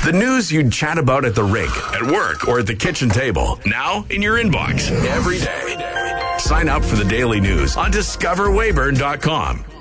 The news you'd chat about at the rink, at work, or at the kitchen table. Now in your inbox every day. Sign up for the daily news on discoverwayburn.com.